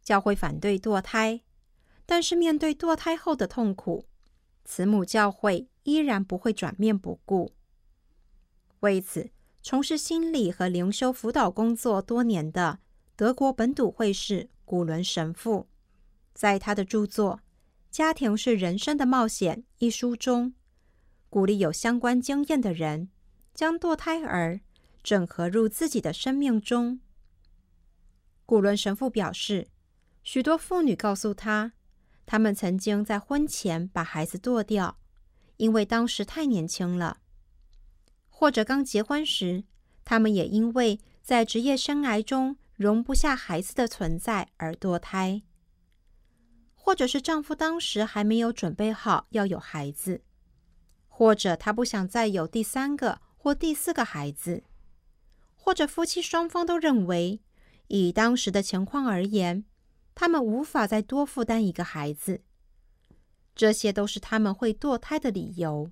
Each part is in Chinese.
教会反对堕胎，但是面对堕胎后的痛苦，慈母教会依然不会转面不顾。为此，从事心理和灵修辅导工作多年的德国本笃会士古伦神父，在他的著作《家庭是人生的冒险》一书中，鼓励有相关经验的人将堕胎儿整合入自己的生命中。古伦神父表示，许多妇女告诉他，她们曾经在婚前把孩子堕掉，因为当时太年轻了；或者刚结婚时，她们也因为在职业生涯中容不下孩子的存在而堕胎；或者是丈夫当时还没有准备好要有孩子，或者他不想再有第3个或第4个孩子，或者夫妻双方都认为，以当时的情况而言，他们无法再多负担一个孩子。这些都是他们会堕胎的理由。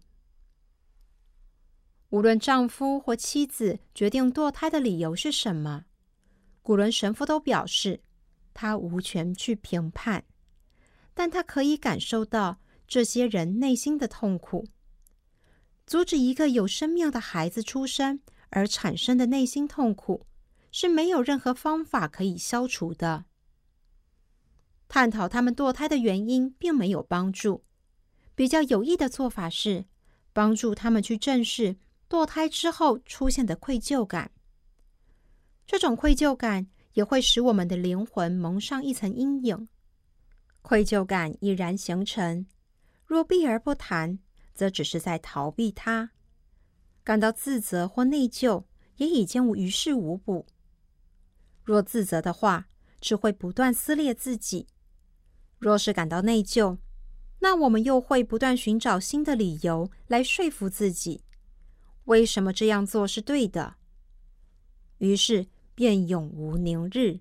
无论丈夫或妻子决定堕胎的理由是什么，古伦神父都表示，他无权去评判，但他可以感受到这些人内心的痛苦。阻止一个有生命的孩子出生而产生的内心痛苦，是没有任何方法可以消除的。探讨他们堕胎的原因并没有帮助，比较有益的做法是帮助他们去正视堕胎之后出现的愧疚感。这种愧疚感也会使我们的灵魂蒙上一层阴影。愧疚感已然形成，若避而不谈，则只是在逃避它。感到自责或内疚，也已经于事无补。若自责的话，只会不断撕裂自己；若是感到内疚，那我们又会不断寻找新的理由来说服自己，为什么这样做是对的，于是便永无宁日。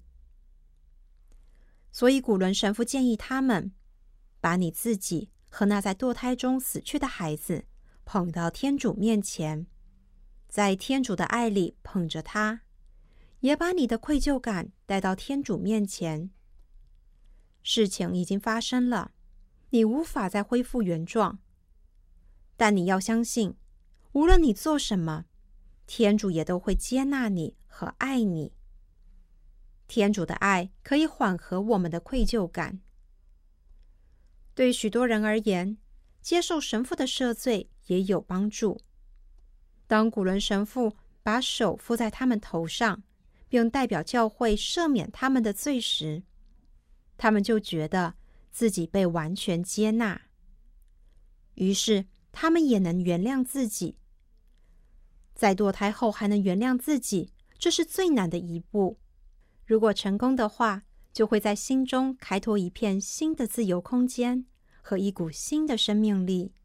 所以古伦神父建议他们，把你自己和那在堕胎中死去的孩子捧到天主面前，在天主的爱里捧着他，也把你的愧疚感带到天主面前。事情已经发生了，你无法再恢复原状，但你要相信，无论你做什么，天主也都会接纳你和爱你。天主的爱可以缓和我们的愧疚感。对许多人而言，接受神父的赦罪也有帮助。当古伦神父把手敷在他们头上，并代表教会赦免他们的罪时，他们就觉得自己被完全接纳，于是他们也能原谅自己。在堕胎后还能原谅自己，这是最难的一步。如果成功的话，就会在心中开拓一片新的自由空间和一股新的生命力。